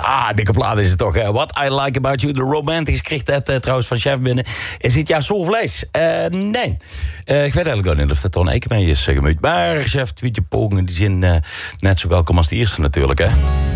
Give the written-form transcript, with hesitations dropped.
Dikke plaat is het toch. What I Like About You, The Romantics. Kreeg dat trouwens van chef binnen. Is het jouw soulvlees? Nee. Ik weet eigenlijk niet of dat dan één mee is gemuid. Maar chef, tweetje pogingen, die zijn net zo welkom als de eerste natuurlijk, hè.